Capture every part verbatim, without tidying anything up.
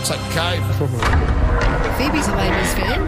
It's like Cave. Phoebe's a ladies fan.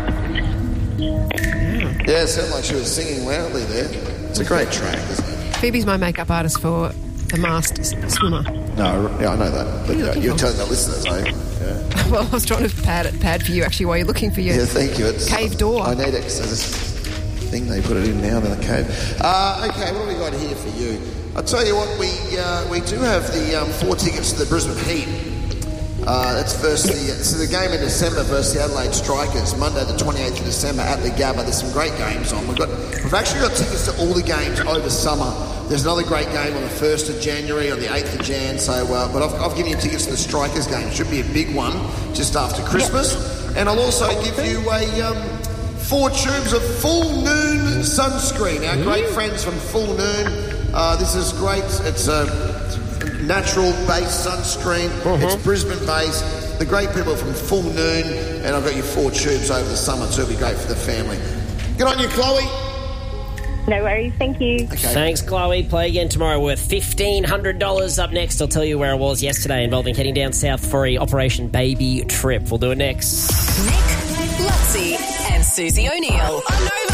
Yeah, it sounded like she was singing loudly there. It's a great track, isn't it? Phoebe's my makeup artist for The Masked Swimmer. No, yeah, I know that. But What are you uh, looking you're for? telling the listeners, eh? Yeah. Well, I was trying to pad it, pad for you actually while you're looking for your Yeah, thank you. It's, cave door. I need it because there's this thing they put it in now in the cave. Uh, okay, what have we got here for you? I'll tell you what, we uh, we do have the um, four tickets to the Brisbane Heat. Uh, that's versus the, it's the game in December versus the Adelaide Strikers, Monday the twenty-eighth of December at the Gabba. There's some great games on. We've got we've actually got tickets to all the games over summer. There's another great game on the first of January, on the eighth of Jan. So, uh, but I've, I've given you tickets to the Strikers game. Should be a big one just after Christmas. Yep. And I'll also give you a um, four tubes of Full Noon sunscreen. Our great friends from Full Noon. Uh, this is great. It's a natural-based sunscreen. Uh-huh. It's Brisbane-based. The great people from Full Noon, and I've got you four tubes over the summer too. It'll be great for the family. Good on you, Chloe. No worries, thank you. Okay. Thanks, Chloe. Play again tomorrow worth fifteen hundred dollars. Up next, I'll tell you where I was yesterday involving heading down south for a Operation Baby trip. We'll do it next. Nick, Lutzi and Susie O'Neill on Nova.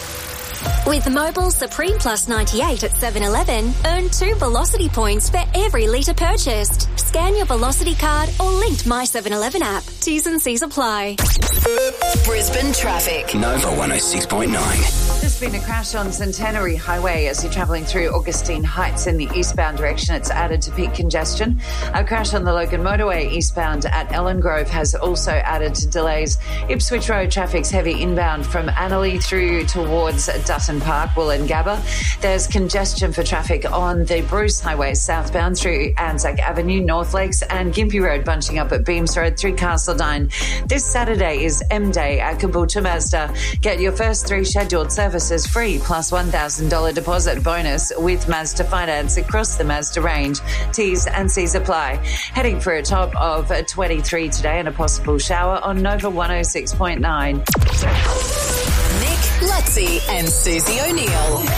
With Mobile Supreme Plus ninety-eight at seven eleven, earn two Velocity points for every litre purchased. Scan your Velocity card or linked My seven eleven app. T's and C's apply. Brisbane traffic. Nova one oh six point nine. There's been a crash on Centenary Highway as you're travelling through Augustine Heights in the eastbound direction. It's added to peak congestion. A crash on the Logan Motorway eastbound at Ellen Grove has also added to delays. Ipswich Road traffic's heavy inbound from Annerley through towards Dutton Park, Wollongabba. There's congestion for traffic on the Bruce Highway southbound through Anzac Avenue, North Lakes and Gympie Road bunching up at Beams Road through Castledine. This Saturday is M Day at Caboolture Mazda. Get your first three scheduled services free plus one thousand dollars deposit bonus with Mazda Finance across the Mazda range. T's and C's apply. Heading for a top of twenty-three today and a possible shower on Nova one oh six point nine. Nick, Lutzi and Susie O'Neill.